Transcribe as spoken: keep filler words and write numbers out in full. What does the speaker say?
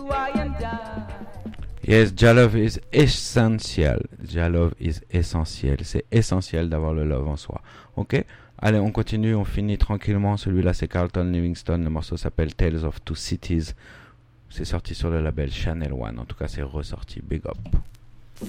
Yes, Jah love is essentiel. Jah love is essentiel. C'est essentiel d'avoir le love en soi. Ok? Allez, on continue, on finit tranquillement. Celui-là, c'est Carlton Livingston. Le morceau s'appelle Tales of Two Cities. C'est sorti sur le label Channel One. En tout cas, c'est ressorti. Big up.